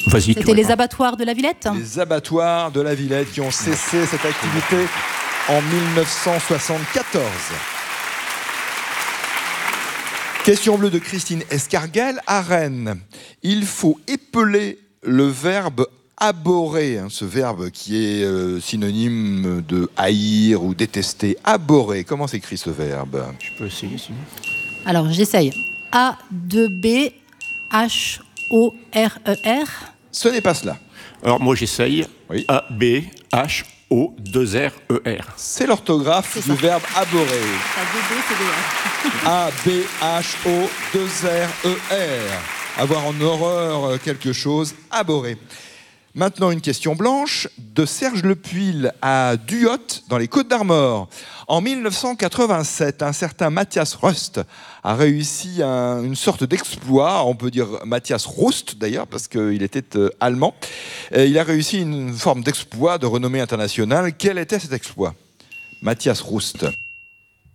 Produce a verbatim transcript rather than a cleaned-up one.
Vas-y. C'était les abattoirs de la Villette. Les abattoirs de la Villette qui ont cessé cette activité en mille neuf cent soixante-quatorze. Question bleue de Christine Escarguel. À Rennes, il faut épeler le verbe abhorrer, hein, ce verbe qui est euh, synonyme de haïr ou détester. Abhorrer, comment s'écrit ce verbe? Je peux essayer, sinon. Alors, j'essaye. A deux B H O R E R. Ce n'est pas cela. Alors, moi, j'essaye. Oui. A B H O deux R E R. C'est l'orthographe du verbe abhorrer. A deux B, c'est des R. A B H O deux R E R. Avoir en horreur quelque chose, abhorrer. Maintenant, une question blanche de Serge Lepuil à Duyotte, dans les Côtes-d'Armor. En mille neuf cent quatre-vingt-sept, un certain Matthias Rust a réussi un, une sorte d'exploit, on peut dire Matthias Rust d'ailleurs, parce qu'il était euh, allemand. Et il a réussi une forme d'exploit de renommée internationale. Quel était cet exploit? Matthias Rust.